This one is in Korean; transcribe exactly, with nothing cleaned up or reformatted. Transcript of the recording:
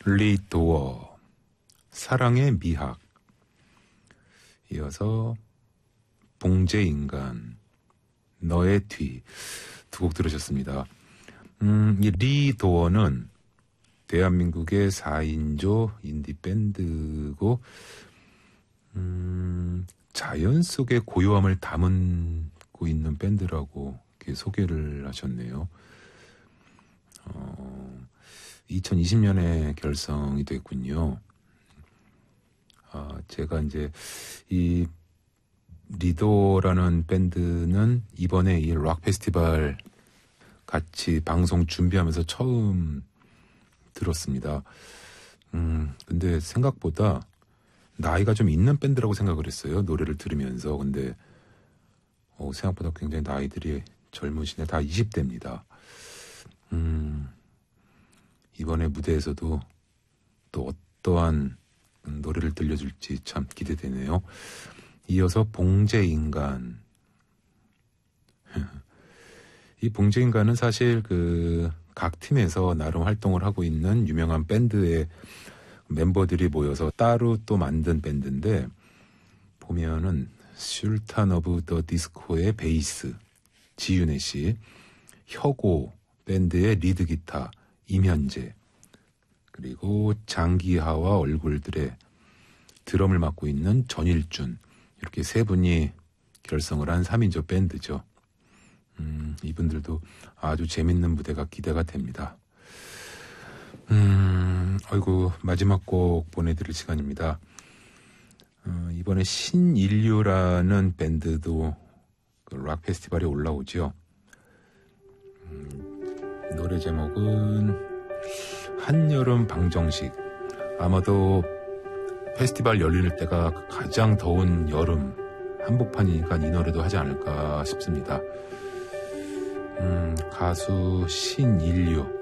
리 도어, 사랑의 미학. 이어서 봉제인간, 너의 뒤. 두 곡 들으셨습니다. 음, 이 리 도어는 대한민국의 사 인조 인디 밴드고, 음, 자연 속의 고요함을 담고 있는 밴드라고 이렇게 소개를 하셨네요. 어, 이천이십 년에 결성이 됐군요. 아, 제가 이제 이 리도라는 밴드는 이번에 이 락 페스티벌 같이 방송 준비하면서 처음 들었습니다. 음, 근데 생각보다 나이가 좀 있는 밴드라고 생각을 했어요. 노래를 들으면서. 근데 어, 생각보다 굉장히 나이들이 젊으시네. 다 이십 대입니다. 음, 이번에 무대에서도 또 어떠한 노래를 들려줄지 참 기대되네요. 이어서 봉제인간. 이 봉제인간은 사실 그 각 팀에서 나름 활동을 하고 있는 유명한 밴드의 멤버들이 모여서 따로 또 만든 밴드인데, 보면은 술탄 오브 더 디스코의 베이스 지윤혜 씨, 혁오 밴드의 리드 기타 임현재, 그리고 장기하와 얼굴들의 드럼을 맡고 있는 전일준, 이렇게 세 분이 결성을 한 삼 인조 밴드죠. 음, 이분들도 아주 재밌는 무대가 기대가 됩니다. 음, 아이고, 마지막 곡 보내드릴 시간입니다. 어, 이번에 신인류라는 밴드도 그 락 페스티벌에 올라오죠. 음, 노래 제목은 한여름 방정식. 아마도 페스티벌 열릴 때가 가장 더운 여름 한복판이니까 이 노래도 하지 않을까 싶습니다. 음, 가수 신인류.